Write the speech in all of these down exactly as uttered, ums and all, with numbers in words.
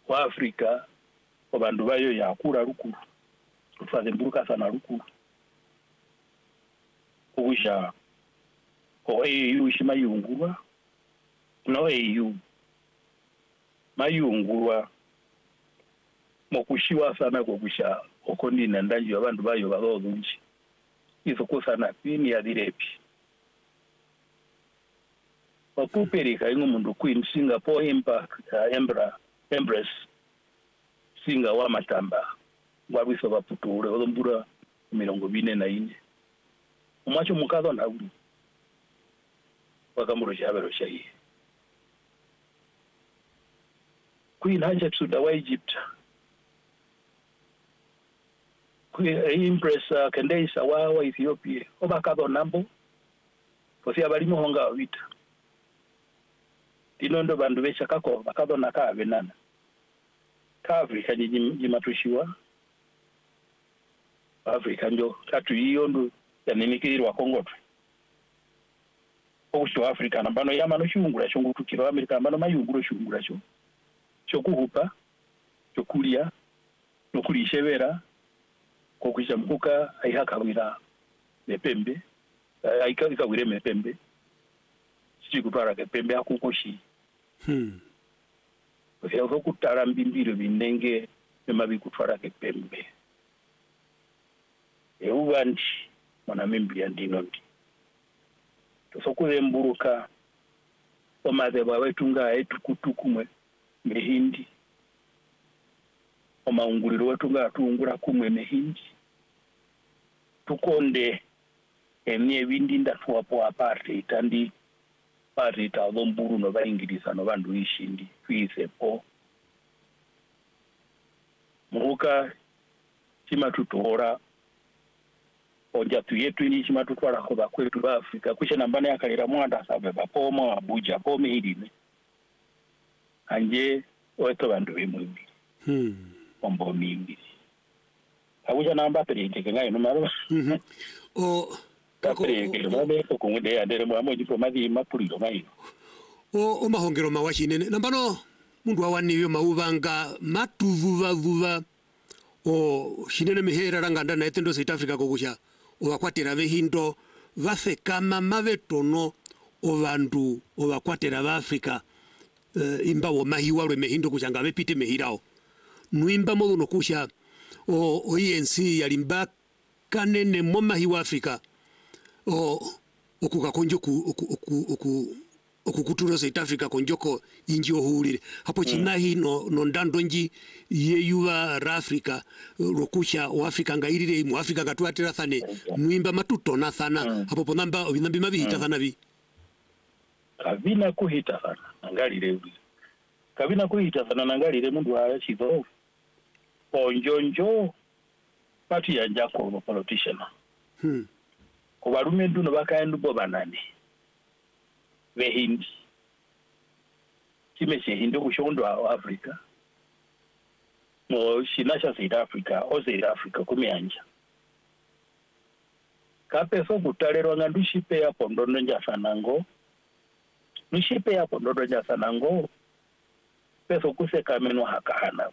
wa Afrika obandu bayo yakura rukuru kutwaze mburuka sana rukuru kuwisha ko E U shimayungurwa no E U mayungurwa mokushiwa sana kokusha okondina ndanji abantu bayo bazozunji izokusana pini ya direpi wakupereka ingo mundu Queen Singapore Impact uh, Embra Embrace singa wa matamba wabiso baputure odombura mirongo bine na ine umwacho mukazo na uri wakamuro shabero shayi Queen Hatshepsut wa Egypt Queen Empress uh, Candace wa wa Ethiopia obakazo nambo kosi abalimo honga wita dinondo bandu besha kako bakazo nakabe nana ka Afrika jimatushiwa Afrika njo tatu hiyo ndo yanenikirwa Kongo okusho Afrika nambano yamano shungura shungu tukiro Amerika nambano mayunguro shungura sho chokuhupa chokulia nokulishebera kokwisha mkuka aihakawira mepembe aikawira mepembe sikutwara kepembe akukoshi hmm Ozo kutara mbimbiro binenge nemabi kutwara kepembe eubandi mwana mimbi ya ndinondi tosokule mburuka omadheba wetunga etukutukumwe mehindi omaunguliro wetunga tuungura kumwe mehindi tukonde emye bindi ndatuwapo aparte itandi parita avomburu no vaingirisa no vandu ishindi tuisepo muruka chimatutora onja tuyetu ini chimatutwara koba kwetu ba Afrika kushe nambane yakalira mwanda sabe bapoma Abuja pome hidine anje oeto vandu bimwimbi hmm ombo mimbi Abuja namba pereke ngai no maro mhm o Kako mabe ko ngode andere mwa moji ko madi mapuriro maino o o mahongero mawashine nambano mundu awaniyo mauvanga matuvuva vuva o shinene mihera ranganda na etendo South Africa kokusha obakwatera behindo vafekama mavetono ovandu obakwatera ba Africa uh, imba wo mahiwa lwe mehindo kuchanga bepite mehirao nuimba modo nokusha o o E N C yalimba kanene mo mahiwa Africa o okuka konjoku oku oku oku okukutura South Africa konjoko inji ohulire hapo chinahi no no ndandonji yeyuwa Africa rokusha o Africa ngairire mu Africa gatwatira thane mwimba matutona thana hapo ponamba obinambi mabihita thana bi kabina kuhita thana angalire ubi kabina kuhita thana nangalire mundu wa chizo onjonjo pati ya jako no politician hmm kubarume nduno bakaendu bo banani behindi kimeshe hindu kushondo wa Afrika no shinasha South Africa o South Africa kumyanja kapeso kutalero ngandushipe ya pondondo nja sanango nishipe ya pondondo nja sanango peso kuseka meno hakahana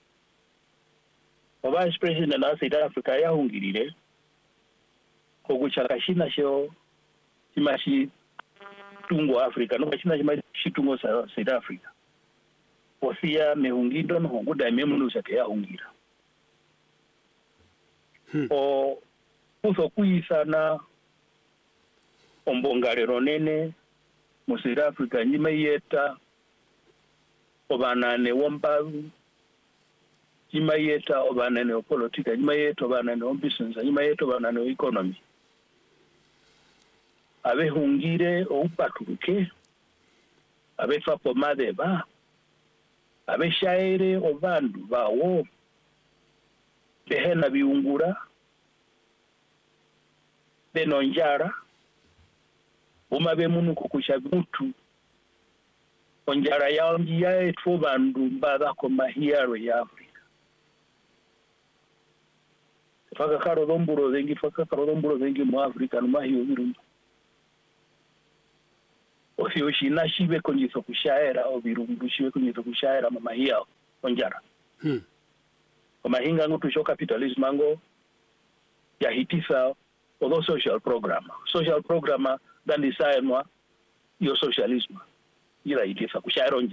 oba president na South Africa ya hungirire kokuchaka shina sho kimashi tungo Africa no kashina kimashi tungo South Africa osia mehungindo no nguda memunu shake ya hungira hmm. o uso kuisana ombongarero nene mu South Africa nyima yeta obanane wombavu nyima yeta obanane o politika nyima yeta obanane o business nyima yeta obanane o economy abe hungire o upatuke abe fapo madeba abe shaire o bandu bawo behena biungura benonjara umabe munu kukusha mutu onjara yao njiya etu bandu mbada ko mahiyaro ya Afrika faka karo domburo zengi faka karo domburo zengi mu Afrika no mahiyo birumba ofioshi na shibe konyiso kushaera o birumbu shibe konyiso kushaera mama hiyo onjara hmm. Omahinga ngutu show capitalism ango ya hitisa odo social program social program dan design wa yo socialism ila hitisa kushairo